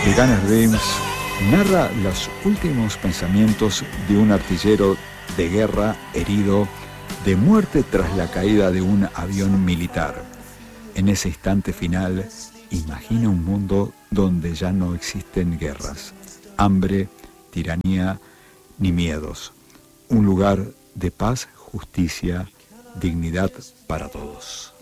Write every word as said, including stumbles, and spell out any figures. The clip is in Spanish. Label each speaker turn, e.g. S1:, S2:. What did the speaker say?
S1: The Gunner Dreams narra los últimos pensamientos de un artillero de guerra herido de muerte tras la caída de un avión militar. En ese instante final, imagina un mundo donde ya no existen guerras, hambre, tiranía ni miedos. Un lugar de paz, justicia, dignidad para todos.